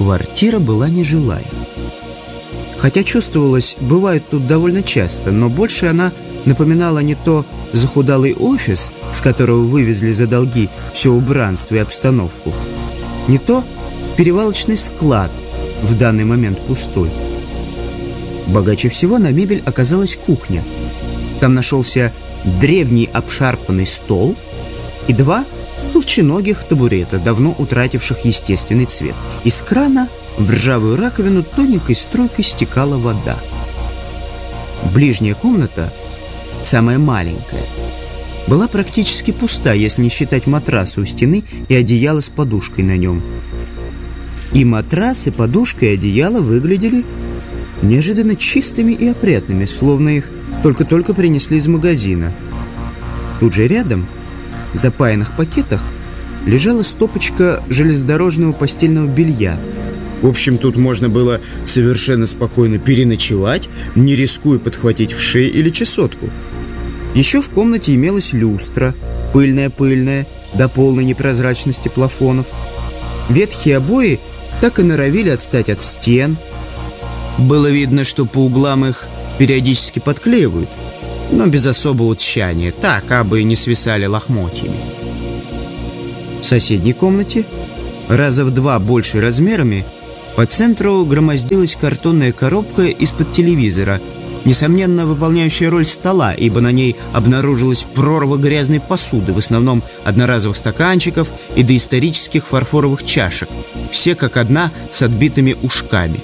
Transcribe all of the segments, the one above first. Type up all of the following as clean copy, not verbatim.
Квартира была нежилая. Хотя чувствовалось, бывает тут довольно часто, но больше она напоминала не то захудалый офис, с которого вывезли за долги все убранство и обстановку, не то перевалочный склад, в данный момент пустой. Богаче всего на мебель оказалась кухня. Там нашелся древний обшарпанный стол и два толченогих табурета, давно утративших естественный цвет. Из крана в ржавую раковину тоненькой струйкой стекала вода. Ближняя комната, самая маленькая, была практически пуста, если не считать матраса у стены и одеяла с подушкой на нем. И матрас, и подушка, и одеяло выглядели неожиданно чистыми и опрятными, словно их только-только принесли из магазина. Тут же рядом, в запаянных пакетах, лежала стопочка железнодорожного постельного белья. В общем, тут можно было совершенно спокойно переночевать, не рискуя подхватить вши или чесотку. Еще в комнате имелась люстра, пыльная-пыльная, до полной непрозрачности плафонов. Ветхие обои так и норовили отстать от стен. Было видно, что по углам их периодически подклеивают, но без особого тщания, так, абы не свисали лохмотьями. В соседней комнате, раза в 2 больше размерами, по центру громоздилась картонная коробка из-под телевизора, несомненно выполняющая роль стола, ибо на ней обнаружилась прорва грязной посуды, в основном одноразовых стаканчиков и доисторических фарфоровых чашек, все как одна с отбитыми ушками.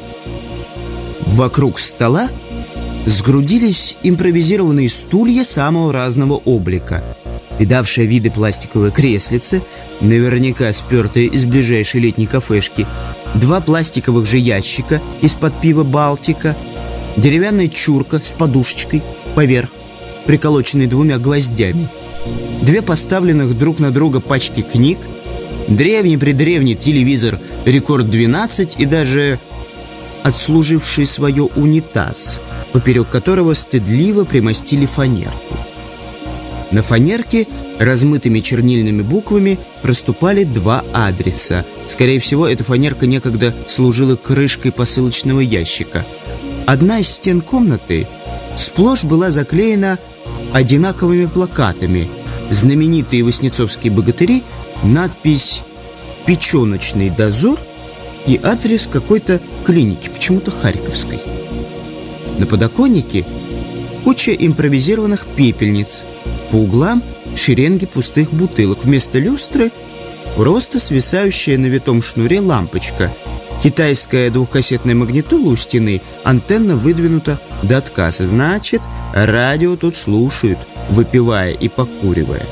Вокруг стола сгрудились импровизированные стулья самого разного облика. Видавшая виды пластиковое креслице, наверняка спертое из ближайшей летней кафешки, 2 пластиковых же ящика из-под пива «Балтика», деревянная чурка с подушечкой поверх, приколоченной 2 гвоздями, 2 поставленных друг на друга пачки книг, древний-предревний телевизор «Рекорд-12» и даже отслуживший свое унитаз, поперек которого стыдливо примостили фанерку. На фанерке размытыми чернильными буквами проступали 2 адреса. Скорее всего, эта фанерка некогда служила крышкой посылочного ящика. Одна из стен комнаты сплошь была заклеена одинаковыми плакатами. Знаменитые воснецовские богатыри, надпись «Печеночный дозор» и адрес какой-то клиники, почему-то харьковской. На подоконнике куча импровизированных пепельниц, по углам шеренги пустых бутылок, вместо люстры просто свисающая на витом шнуре лампочка. Китайская 2-кассетная магнитола у стены, антенна выдвинута до отказа. Значит, радио тут слушают, выпивая и покуривая.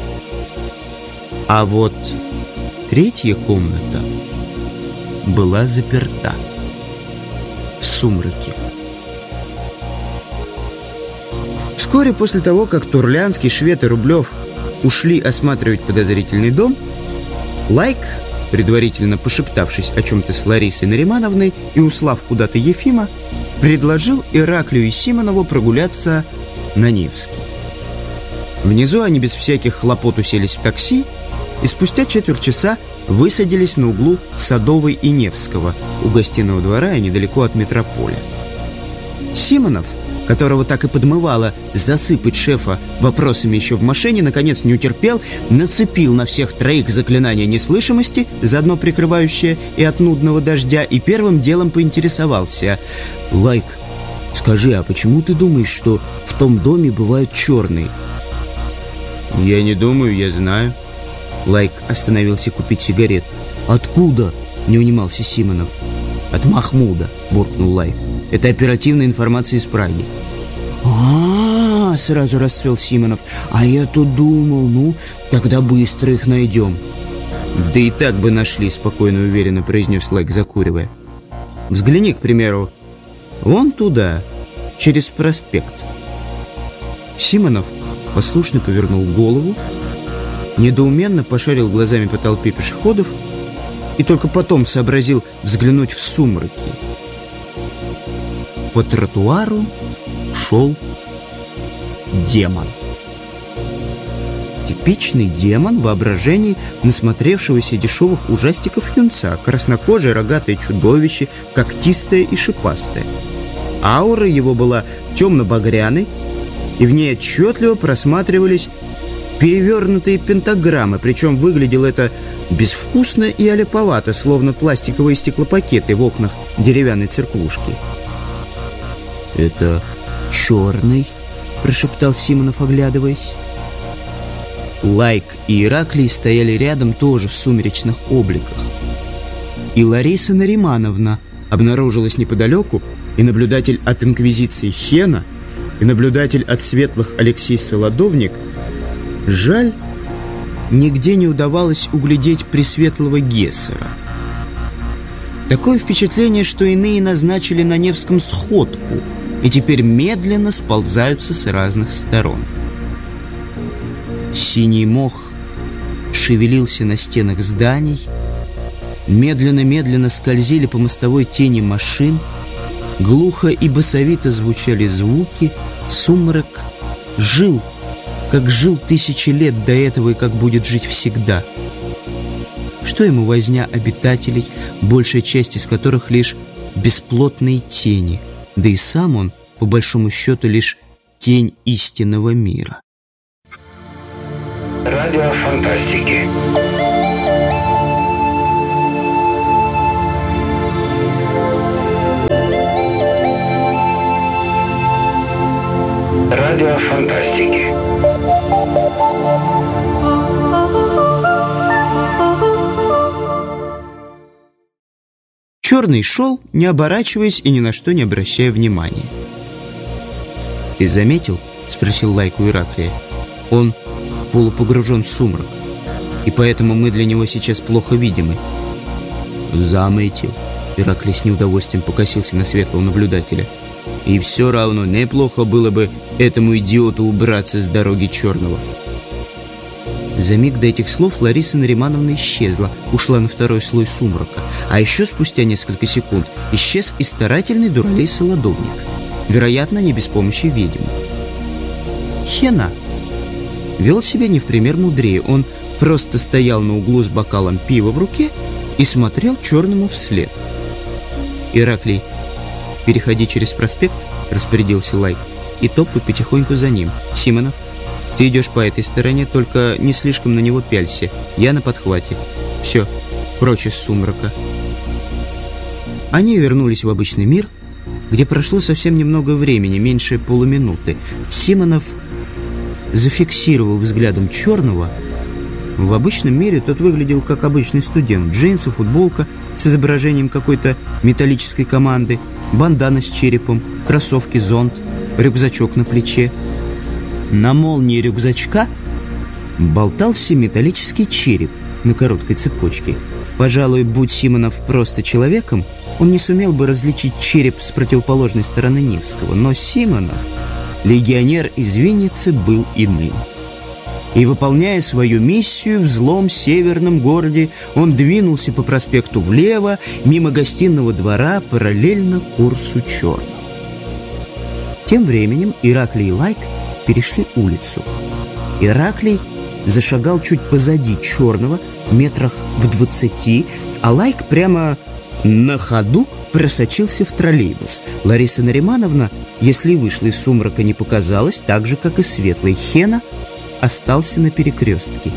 А вот 3-я комната была заперта в сумраке. Вскоре после того, как Турлянский, Швед и Рублев ушли осматривать подозрительный дом, Лайк, предварительно пошептавшись о чем-то с Ларисой Наримановной и услав куда-то Ефима, предложил Ираклию и Симонову прогуляться на Невский. Внизу они без всяких хлопот уселись в такси и спустя 1/4 часа высадились на углу Садовой и Невского, у гостиного двора и недалеко от метрополя. Симонов, которого так и подмывало засыпать шефа вопросами еще в машине, наконец не утерпел, нацепил на всех 3 заклинание неслышимости, заодно прикрывающее и от нудного дождя, и первым делом поинтересовался: «Лайк, скажи, а почему ты думаешь, что в том доме бывают черные?» «Я не думаю, я знаю». Лайк остановился купить сигарет. «Откуда?» — не унимался Симонов. «От Махмуда», — буркнул Лайк. «Это оперативная информация из Праги». «А-а-а!» — сразу расцвел Симонов. «А я тут думал, ну, тогда быстро их найдем». «Да и так бы нашли», — спокойно и уверенно произнес Лайк, закуривая. «Взгляни, к примеру, вон туда, через проспект». Симонов послушно повернул голову, недоуменно пошарил глазами по толпе пешеходов и только потом сообразил взглянуть в сумраки. По тротуару шел демон. Типичный демон в воображении насмотревшегося дешевых ужастиков юнца. Краснокожее рогатое чудовище, когтистое и шипастое. Аура его была темно-багряной, и в ней отчетливо просматривались перевернутые пентаграммы, причем выглядело это безвкусно и аляповато, словно пластиковые стеклопакеты в окнах деревянной церквушки. «Это черный?» — прошептал Симонов, оглядываясь. Лайк и Ираклий стояли рядом тоже в сумеречных обликах. И Лариса Наримановна обнаружилась неподалеку, и наблюдатель от Инквизиции Хена, и наблюдатель от Светлых Алексей Солодовник. Жаль, нигде не удавалось углядеть Пресветлого Гессера. Такое впечатление, что иные назначили на Невском сходку и теперь медленно сползаются с разных сторон. Синий мох шевелился на стенах зданий, медленно-медленно скользили по мостовой тени машин, глухо и басовито звучали звуки, сумрак жил, как жил тысячи лет до этого и как будет жить всегда. Что ему возня обитателей, большая часть из которых лишь бесплотные тени, да и сам он, по большому счету, лишь тень истинного мира. Радио фантастики. Радио фантастики. Черный шел, не оборачиваясь и ни на что не обращая внимания. «Ты заметил?» — спросил Лайк у Ираклия. «Он полупогружен в сумрак, и поэтому мы для него сейчас плохо видимы». «Заметил». Ираклий с неудовольствием покосился на светлого наблюдателя. «И все равно неплохо было бы этому идиоту убраться с дороги черного». За миг до этих слов Лариса Наримановна исчезла, ушла на второй слой сумрака. А еще спустя несколько секунд исчез и старательный дуралей Солодовник. Вероятно, не без помощи ведьмы. Хена вел себя не в пример мудрее. Он просто стоял на углу с бокалом пива в руке и смотрел черному вслед. «Ираклий, переходи через проспект», — распорядился Лайк, — «и топай потихоньку за ним. Симонов, ты идешь по этой стороне, только не слишком на него пялься. Я на подхвате. Все, прочь из сумрака». Они вернулись в обычный мир, где прошло совсем немного времени, меньше полуминуты. Симонов зафиксировал взглядом черного. В обычном мире тот выглядел как обычный студент. Джинсы, футболка с изображением какой-то металлической команды, бандана с черепом, кроссовки, зонт, рюкзачок на плече. На молнии рюкзачка болтался металлический череп на короткой цепочке. Пожалуй, будь Симонов просто человеком, он не сумел бы различить череп с противоположной стороны Невского. Но Симонов, легионер из Винницы, был иным. И, выполняя свою миссию в злом северном городе, он двинулся по проспекту влево, мимо гостиного двора, параллельно курсу черного. Тем временем Ираклий и Лайк перешли улицу. Ираклий зашагал чуть позади черного, метрах в 20, а Лайк прямо на ходу просочился в троллейбус. Лариса Наримановна, если вышла из сумрака, не показалась, так же, как и светлый Хена, остался на перекрестке.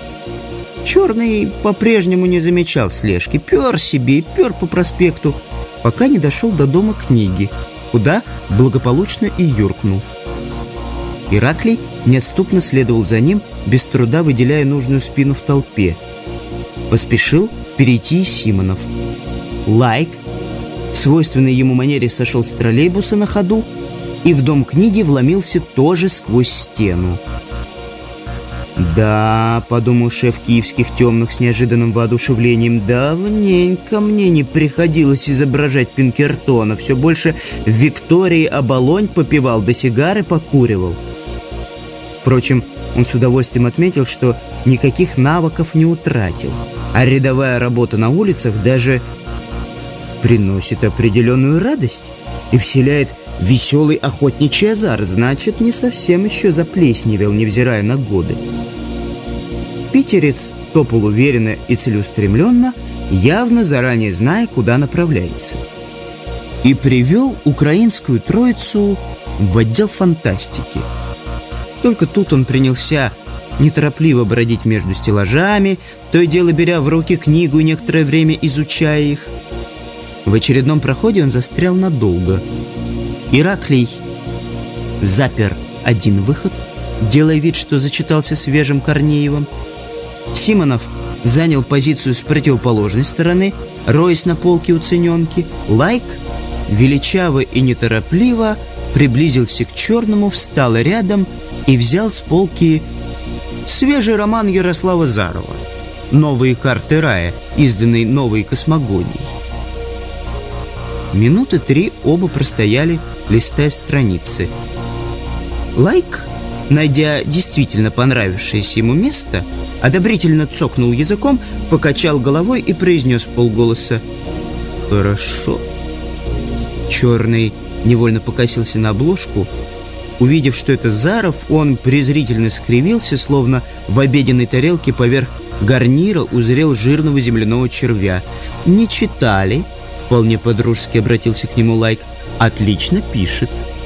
Черный по-прежнему не замечал слежки, пер себе и пер по проспекту, пока не дошел до дома книги, куда благополучно и юркнул. Ираклий неотступно следовал за ним, без труда выделяя нужную спину в толпе. Поспешил перейти и Симонов. Лайк в свойственной ему манере сошел с троллейбуса на ходу и в дом книги вломился тоже сквозь стену. «Да», — подумал шеф киевских темных с неожиданным воодушевлением, «давненько мне не приходилось изображать Пинкертона. Все больше в Виктории оболонь попивал, да сигары покуривал». Впрочем, он с удовольствием отметил, что никаких навыков не утратил, а рядовая работа на улицах даже приносит определенную радость и вселяет веселый охотничий азарт. Значит, не совсем еще заплесневел, невзирая на годы. Питерец топал уверенно и целеустремленно, явно заранее зная, куда направляется. И привел украинскую троицу в отдел фантастики. Только тут он принялся неторопливо бродить между стеллажами, то и дело беря в руки книгу и некоторое время изучая их. В очередном проходе он застрял надолго. Ираклий запер один выход, делая вид, что зачитался свежим Корнеевым. Симонов занял позицию с противоположной стороны, роясь на полке у цененки. Лайк величаво и неторопливо приблизился к черному, встал рядом и взял с полки свежий роман Ярослава Зарова «Новые карты рая», изданный «Новой космогонией». Минуты 3 оба простояли, листая страницы. Лайк, найдя действительно понравившееся ему место, одобрительно цокнул языком, покачал головой и произнес вполголоса: «Хорошо». Черный невольно покосился на обложку. Увидев, что это Заров, он презрительно скривился, словно в обеденной тарелке поверх гарнира узрел жирного земляного червя. «Не читали?» — вполне по-дружески обратился к нему Лайк. «Отлично пишет».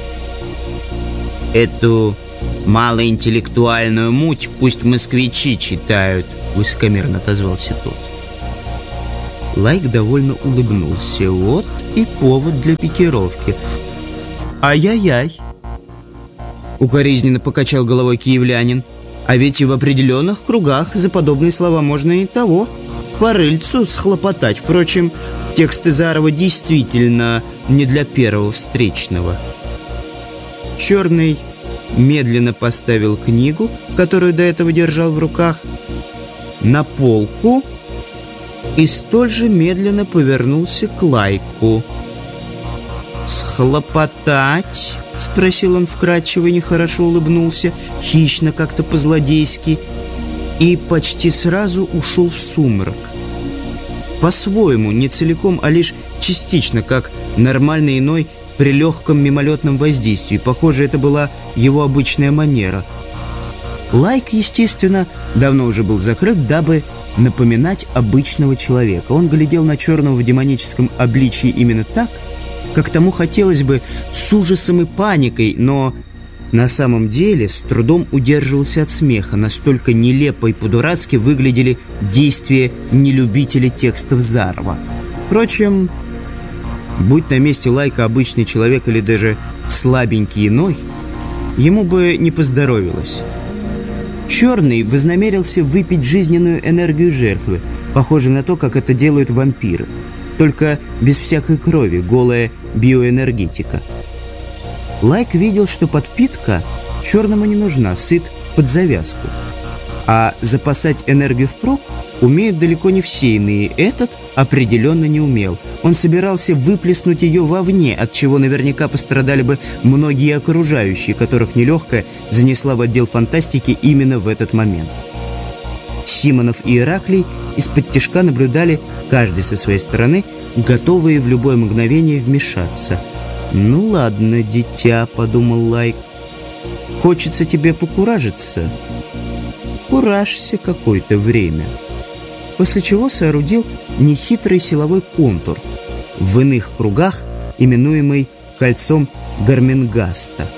«Эту малоинтеллектуальную муть пусть москвичи читают», — высокомерно отозвался тот. Лайк довольно улыбнулся. Вот и повод для пикировки. «Ай-яй-яй!» — укоризненно покачал головой киевлянин. «А ведь и в определенных кругах за подобные слова можно и того, по рыльцу схлопотать. Впрочем, тексты Зарова действительно не для первого встречного». Черный медленно поставил книгу, которую до этого держал в руках, на полку и столь же медленно повернулся к Лайку. «Схлопотать?» — спросил он вкрадчиво и нехорошо улыбнулся, хищно, как-то по-злодейски, и почти сразу ушел в сумрак. По-своему, не целиком, а лишь частично, как нормальный иной при легком мимолетном воздействии. Похоже, это была его обычная манера. Лайк, естественно, давно уже был закрыт, дабы напоминать обычного человека. Он глядел на черного в демоническом обличии именно так, как тому хотелось бы, с ужасом и паникой, но на самом деле с трудом удерживался от смеха. Настолько нелепо и по-дурацки выглядели действия нелюбителей текстов Зарова. Впрочем, будь на месте Лайка обычный человек или даже слабенький иной, ему бы не поздоровилось. Черный вознамерился выпить жизненную энергию жертвы, похоже на то, как это делают вампиры. Только без всякой крови, голая биоэнергетика. Лайк видел, что подпитка черному не нужна, сыт под завязку. А запасать энергию впрок умеют далеко не все иные. Этот определенно не умел. Он собирался выплеснуть ее вовне, от чего наверняка пострадали бы многие окружающие, которых нелегкая занесла в отдел фантастики именно в этот момент. Симонов и Ираклий из-под тишка наблюдали, каждый со своей стороны, готовые в любое мгновение вмешаться. «Ну ладно, дитя», — подумал Лайк, — «хочется тебе покуражиться? Куражься какое-то время». После чего соорудил нехитрый силовой контур, в иных кругах именуемый кольцом Гарменгаста.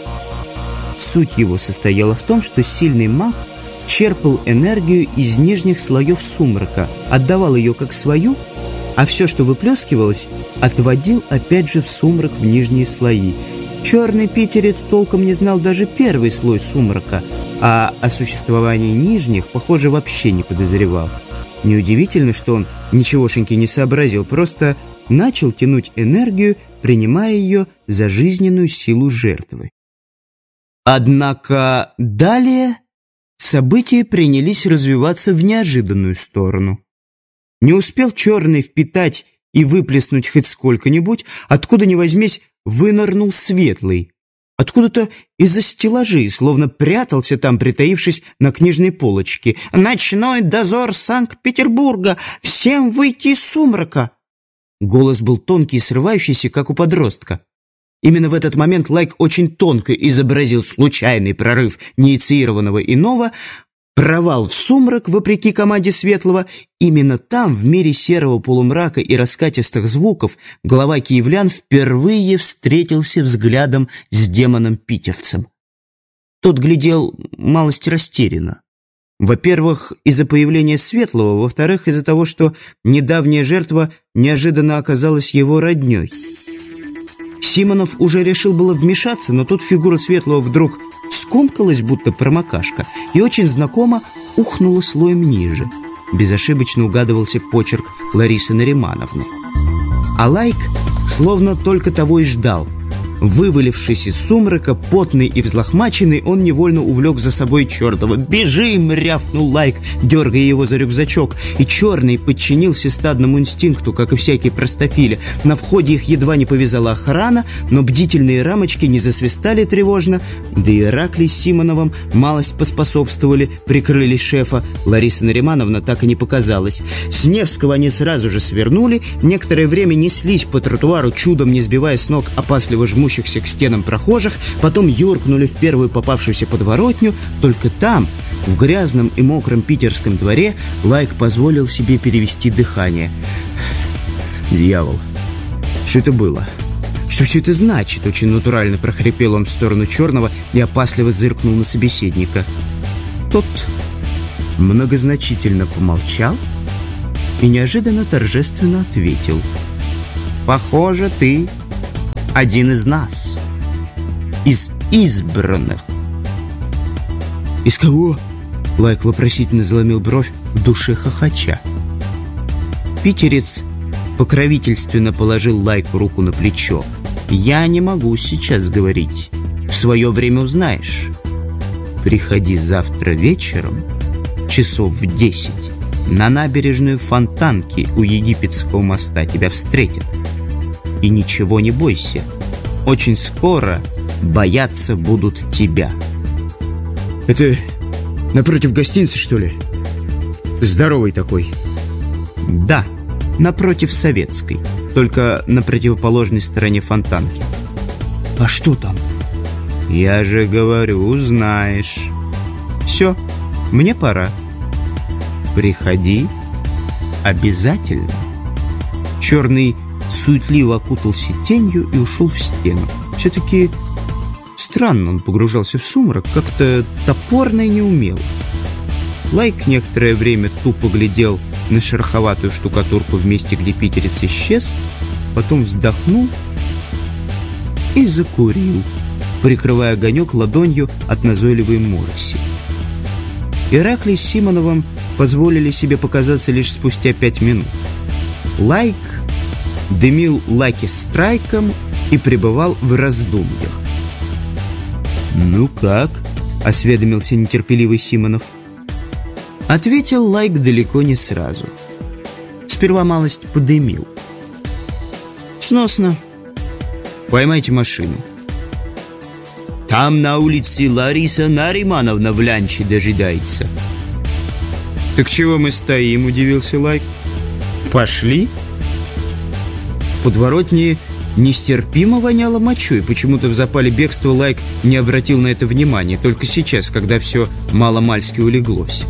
Суть его состояла в том, что сильный маг черпал энергию из нижних слоев сумрака, отдавал ее как свою, а все, что выплескивалось, отводил опять же в сумрак в нижние слои. Черный питерец толком не знал даже первый слой сумрака, а о существовании нижних, похоже, вообще не подозревал. Неудивительно, что он ничегошеньки не сообразил, просто начал тянуть энергию, принимая ее за жизненную силу жертвы. Однако далее события принялись развиваться в неожиданную сторону. Не успел черный впитать и выплеснуть хоть сколько-нибудь, откуда ни возьмись, вынырнул светлый. Откуда-то из-за стеллажей, словно прятался там, притаившись на книжной полочке. «Ночной дозор Санкт-Петербурга! Всем выйти из сумрака!» Голос был тонкий и срывающийся, как у подростка. Именно в этот момент Лайк очень тонко изобразил случайный прорыв неинициированного иного, Провал в сумрак, вопреки команде Светлого. Именно там, в мире серого полумрака и раскатистых звуков, глава киевлян впервые встретился взглядом с демоном-питерцем. Тот глядел малость растерянно. Во-первых, из-за появления Светлого, во-вторых, из-за того, что недавняя жертва неожиданно оказалась его роднёй. Симонов уже решил было вмешаться, но тут фигура Светлого вдруг скомкалась, будто промокашка, и очень знакомо ухнула слоем ниже. Безошибочно угадывался почерк Ларисы Наримановны. А Лайк словно только того и ждал. Вывалившись из сумрака, потный и взлохмаченный, он невольно увлек за собой Черного. «Бежим!» — рявкнул Лайк, дергая его за рюкзачок. И Черный подчинился стадному инстинкту, как и всякие простофили. На входе их едва не повязала охрана, но бдительные рамочки не засвистали тревожно. Да и Ираклий с Симоновым малость поспособствовали, прикрыли шефа. Лариса Наримановна так и не показалась. С Невского они сразу же свернули, некоторое время неслись по тротуару, чудом не сбивая с ног опасливо жмущихся к стенам прохожих, потом юркнули в первую попавшуюся подворотню. Только там, в грязном и мокром питерском дворе, Лайк позволил себе перевести дыхание. «Дьявол, что это было? Что все это значит?» Очень натурально прохрипел он в сторону Черного и опасливо зыркнул на собеседника. Тот многозначительно помолчал и неожиданно торжественно ответил: «Похоже, ты один из нас, из избранных». «Из кого?» — Лайк вопросительно заломил бровь, в душе хохоча. Питерец покровительственно положил Лайку руку на плечо. «Я не могу сейчас говорить. В свое время узнаешь. Приходи завтра вечером, часов в 10, на набережную Фонтанки у Египетского моста. Тебя встретят. И ничего не бойся. Очень скоро бояться будут тебя». «Это напротив гостиницы, что ли? Здоровый такой». «Да, напротив Советской, только на противоположной стороне Фонтанки». «А что там?» «Я же говорю, узнаешь. Все, мне пора. Приходи обязательно». Черный суетливо окутался тенью и ушел в стену. Все-таки странно он погружался в сумрак, как-то топорно и неумело. Лайк некоторое время тупо глядел на шероховатую штукатурку в месте, где питерец исчез, потом вздохнул и закурил, прикрывая огонек ладонью от назойливой мороси. Ираклий с Симоновым позволили себе показаться лишь спустя 5 минут. Лайк дымил лаки-страйком и пребывал в раздумьях. «Ну как?» — осведомился нетерпеливый Симонов. Ответил Лайк далеко не сразу. Сперва малость подымил. «Сносно. Поймайте машину. Там на улице Лариса Наримановна в лянче дожидается». «Так чего мы стоим?» — удивился Лайк. «Пошли». В подворотне нестерпимо воняло мочой. Почему-то в запале бегства Лайк не обратил на это внимания. Только сейчас, когда все мало-мальски улеглось.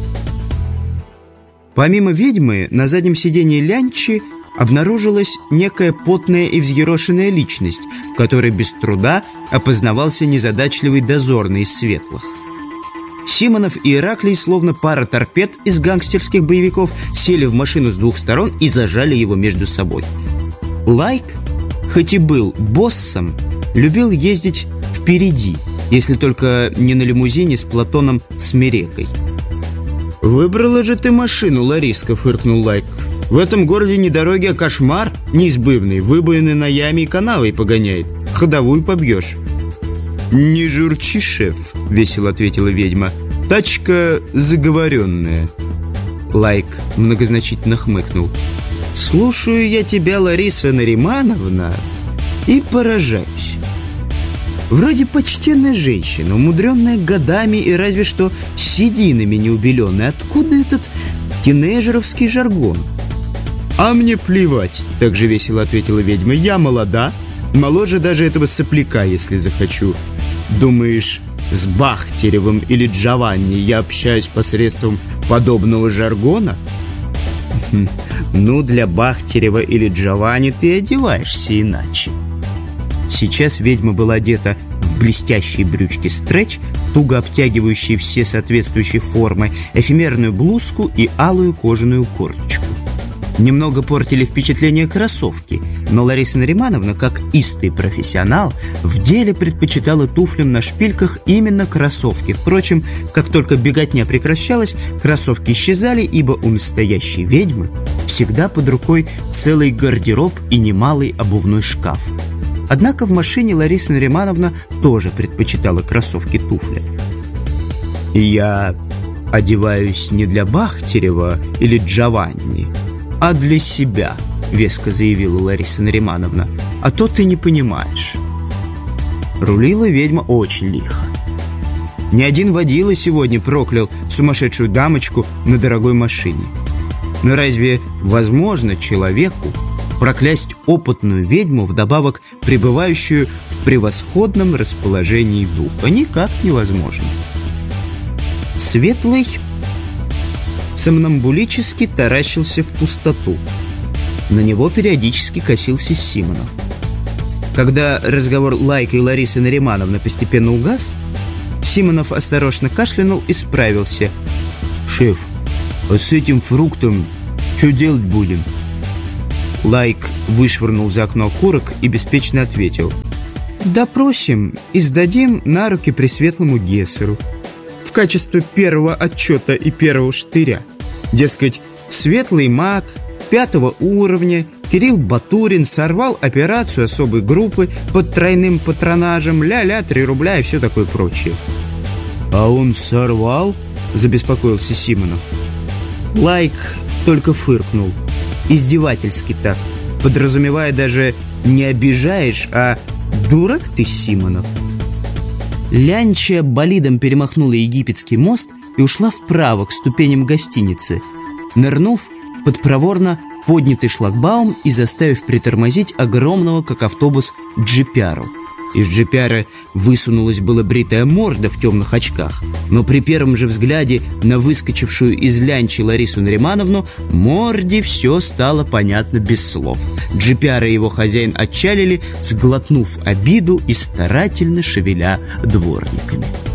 Помимо ведьмы, на заднем сиденье лянчи обнаружилась некая потная и взъерошенная личность, в которой без труда опознавался незадачливый дозорный из Светлых. Симонов и Ираклий, словно пара торпед из гангстерских боевиков, сели в машину с двух сторон и зажали его между собой. Лайк, хоть и был боссом, любил ездить впереди, если только не на лимузине с Платоном Смерекой. «Выбрала же ты машину, Лариска», — фыркнул Лайк. «В этом городе не дороги, а кошмар неизбывный. Выбоины на яме и канавой погоняет. Ходовую побьешь». «Не журчи, шеф», — весело ответила ведьма. «Тачка заговоренная». Лайк многозначительно хмыкнул. «Слушаю я тебя, Лариса Наримановна, и поражаюсь. Вроде почтенная женщина, умудренная годами и разве что сединами неубеленная. Откуда этот тинейджеровский жаргон?» «А мне плевать», — так же весело ответила ведьма. «Я молода, моложе даже этого сопляка, если захочу. Думаешь, с Бахтеревым или Джованни я общаюсь посредством подобного жаргона? Ну, для Бахтерева или Джованни ты одеваешься иначе. Сейчас ведьма была одета в блестящие брючки стретч, туго обтягивающие все соответствующие формы, эфемерную блузку и алую кожаную курточку. Немного портили впечатление кроссовки, но Лариса Наримановна, как истый профессионал, в деле предпочитала туфлям на шпильках именно кроссовки. Впрочем, как только беготня прекращалась, кроссовки исчезали, ибо у настоящей ведьмы всегда под рукой целый гардероб и немалый обувной шкаф. Однако в машине Лариса Наримановна тоже предпочитала кроссовки-туфли. «Я одеваюсь не для Бахтерева или Джованни, а для себя», — веско заявила Лариса Наримановна. «А то ты не понимаешь». Рулила ведьма очень лихо. Ни один водила сегодня проклял сумасшедшую дамочку на дорогой машине. Но разве возможно человеку проклясть опытную ведьму, вдобавок пребывающую в превосходном расположении духа? Никак невозможно. Светлый сомнамбулически таращился в пустоту. На него периодически косился Симонов. Когда разговор Лайка и Ларисы Наримановны постепенно угас, Симонов осторожно кашлянул и справился. «Шеф, а с этим фруктом что делать будем?» Лайк вышвырнул за окно окурок и беспечно ответил: «Допросим и сдадим на руки пресветлому Гессеру в качестве первого отчета и первого штыря. Дескать, светлый маг 5-го уровня Кирилл Батурин сорвал операцию особой группы под тройным патронажем, ля-ля, 3 рубля и все такое прочее». «А он сорвал?» — забеспокоился Симонов. Лайк только фыркнул. Издевательски так, подразумевая даже «не обижаешь», а «дурак ты, Симонов». Лянча болидом перемахнула египетский мост и ушла вправо к ступеням гостиницы, нырнув под проворно поднятый шлагбаум и заставив притормозить огромного, как автобус, джипяру. Из джипяра высунулась была бритая морда в темных очках, но при первом же взгляде на выскочившую из лянчи Ларису Наримановну морде все стало понятно без слов. Джипяра и его хозяин отчалили, сглотнув обиду и старательно шевеля дворниками.